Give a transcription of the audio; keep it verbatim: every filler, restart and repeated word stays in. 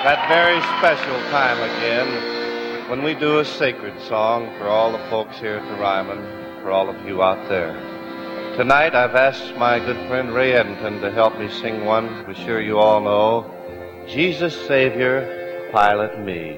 that very special time again when we do a sacred song for all the folks here at the Ryman, for all of you out there. Tonight I've asked my good friend Ray Edenton to help me sing one we're sure you all know, Jesus Savior, Pilot Me.